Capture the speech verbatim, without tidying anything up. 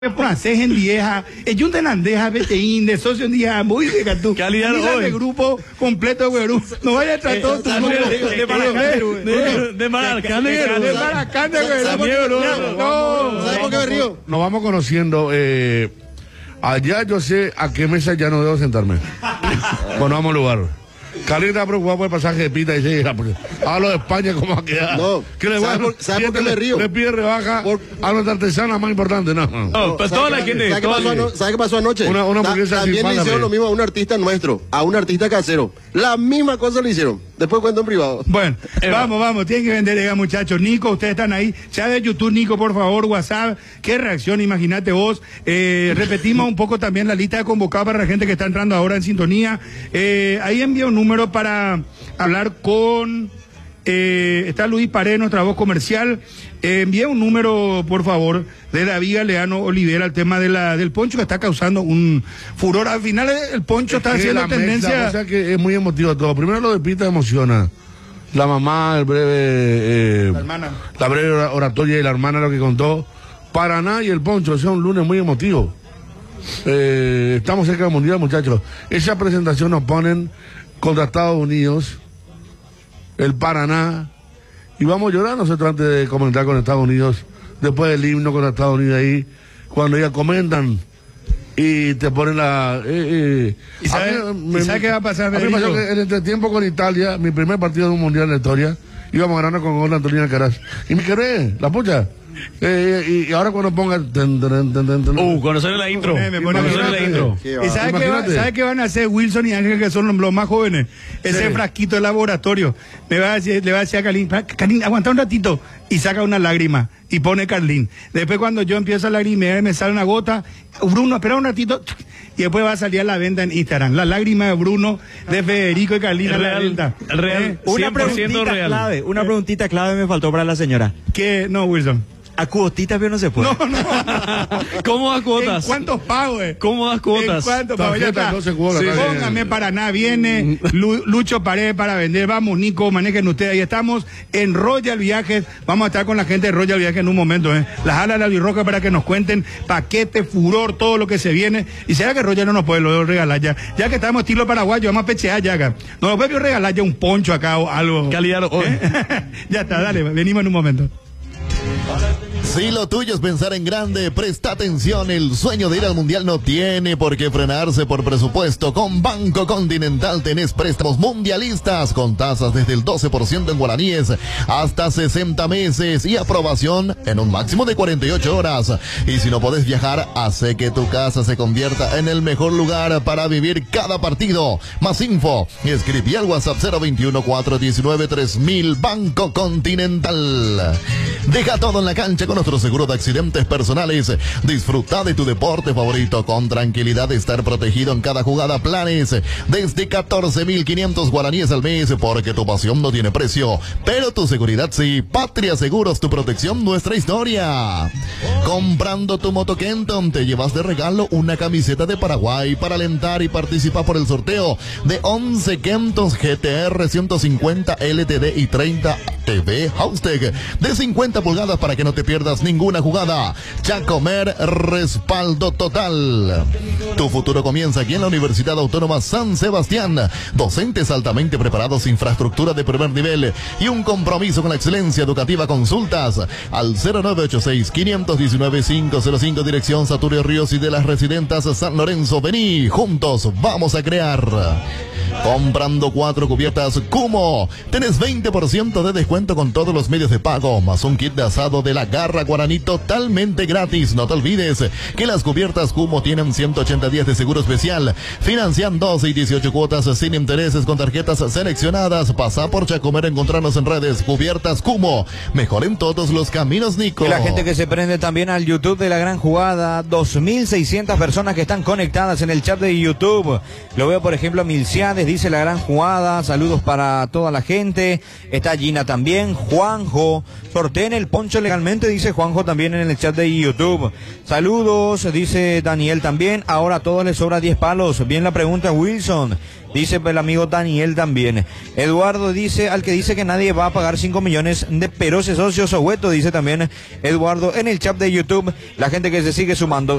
francés en vieja, el un tenandeja, beteín, de socio en día, muy de catú. Calidad hoy. De grupo completo, güey. No vaya a tratar todo tu grupo. De Maracán, de Maracán, de Maracán, güey. No, ¿sabes por qué me río? Nos vamos conociendo. Eh, allá yo sé a qué mesa ya no debo sentarme. Bueno, vamos al lugar. Cali está preocupado por el pasaje de Pita y dice, porque hablo de España, ¿cómo va a quedar? No, ¿Qué le ¿sabes por, ¿sabe por qué me río? Le pide rebaja por... a nuestra artesana más importante, no. No, no pues toda la gente. ¿Sabe qué pasó, ano ¿sabe qué pasó anoche? Una, una hamburguesa Ta También le hicieron pana, lo mismo a un artista nuestro, a un artista casero. La misma cosa le hicieron. Después cuento en privado. Bueno, eh, vamos, vamos, tienen que vender, eh, muchachos. Nico, ustedes están ahí. Ya de YouTube, Nico, por favor, WhatsApp. ¿Qué reacción? Imagínate vos. Eh, repetimos un poco también la lista de convocados para la gente que está entrando ahora en sintonía. Eh, ahí envía un número para hablar con... Eh, está Luis Paredes, nuestra voz comercial. Eh, envía un número, por favor, de David Galeano Olivera, el tema de la, del poncho que está causando un furor. Al final el poncho es está haciendo tendencia. O sea que es muy emotivo todo. Primero lo de Pita emociona. La mamá, el breve... Eh, la hermana. La breve oratoria y la hermana lo que contó. Paraná y el poncho, o sea, un lunes muy emotivo. Eh, estamos cerca del Mundial, muchachos. Esa presentación nos ponen contra Estados Unidos, el Paraná, y vamos a llorar nosotros antes de comentar con Estados Unidos, después del himno con Estados Unidos ahí, cuando ya comentan y te ponen la... Eh, eh, ¿Y sabes sabe qué va a pasar? A mí me pasó que en el entretiempo con Italia, mi primer partido de un Mundial en la historia, íbamos ganando con gol de Antonina Caraz. Y me quedé, la pucha. Eh, y, y ahora cuando ponga ten, ten, ten, ten, ten, uh cuando sale la intro me pone cuando sale la intro y sabe qué va, sabe qué van a hacer Wilson y Ángel, que son los, los más jóvenes, ese sí. Frasquito de laboratorio me va a decir, le va a decir a Carlín, Carlín, aguanta un ratito, y saca una lágrima y pone Carlín. Después cuando yo empiezo a lagrimear me sale una gota, Bruno espera un ratito y después va a salir a la venta en Instagram la lágrima de Bruno, de Federico y Carlín a la venta. El real, ¿Eh? Una preguntita real. clave, una preguntita clave me faltó para la señora. ¿Qué? No, Wilson. A cuotitas pero no se puede. No, no. ¿Cómo das cuotas? ¿En cuántos pagos? Eh? ¿Cómo das cuotas? ¿En cuántos pagos? Ya está. doce cuotas, Sí. Póngame Paraná, viene Lu, Lucho Paredes para vender. Vamos, Nico, manejen ustedes. Ahí estamos en Royal Viajes. Vamos a estar con la gente de Royal Viajes en un momento. ¿eh? Las alas de la Birroca para que nos cuenten paquete, furor, todo lo que se viene. Y será que Royal no nos puede lo regalar ya. Ya que estamos estilo paraguayo, vamos a pechear ya acá. No nos puede regalar ya un poncho acá o algo. Calidad hoy. ¿Eh? Ya está, dale, venimos en un momento. Si lo tuyo es pensar en grande, presta atención, el sueño de ir al Mundial no tiene por qué frenarse por presupuesto. Con Banco Continental tenés préstamos mundialistas con tasas desde el doce por ciento en guaraníes hasta sesenta meses y aprobación en un máximo de cuarenta y ocho horas. Y si no podés viajar, hace que tu casa se convierta en el mejor lugar para vivir cada partido. Más info, escribí al WhatsApp cero veintiuno, cuatrocientos diecinueve, tres mil. Banco Continental. Deja todo en la cancha con nuestro seguro de accidentes personales. Disfruta de tu deporte favorito con tranquilidad de estar protegido en cada jugada. Planes desde catorce mil quinientos guaraníes al mes, porque tu pasión no tiene precio, pero tu seguridad sí. Patria Seguros, tu protección, nuestra historia. Comprando tu moto Kenton, te llevas de regalo una camiseta de Paraguay para alentar y participar por el sorteo de once Kentons G T R ciento cincuenta L T D y treinta T V Haustag de cincuenta pulgadas para que no te pierdas ninguna jugada. Chacomer, respaldo total. Tu futuro comienza aquí en la Universidad Autónoma San Sebastián. Docentes altamente preparados, infraestructura de primer nivel y un compromiso con la excelencia educativa. Consultas al cero nueve ocho seis, quinientos diecinueve, quinientos cinco, dirección Saturio Ríos y de las Residentas San Lorenzo. Vení, juntos vamos a crear. Comprando cuatro cubiertas Cumo, tenés veinte por ciento de descuento con todos los medios de pago, más un kit de asado de la Garra Guaraní totalmente gratis. No te olvides que las cubiertas Cumo tienen ciento ochenta días de seguro especial, financian doce y dieciocho cuotas sin intereses con tarjetas seleccionadas. Pasa por Chacomer, encontrarnos en redes. Cubiertas Cumo, mejor en todos los caminos, Nico. Y la gente que se prende también al YouTube de La Gran Jugada, dos mil seiscientas personas que están conectadas en el chat de YouTube. Lo veo, por ejemplo, a Milciades, dice la gran jugada, saludos para toda la gente. Está Gina también, Juanjo, sorteen el poncho legalmente, dice Juanjo también en el chat de YouTube. Saludos, dice Daniel también, ahora a todos les sobra diez palos. Bien la pregunta, Wilson. Dice el amigo Daniel también. Eduardo dice, al que dice que nadie va a pagar cinco millones de peros es socio Soweto, dice también Eduardo en el chat de YouTube. La gente que se sigue sumando.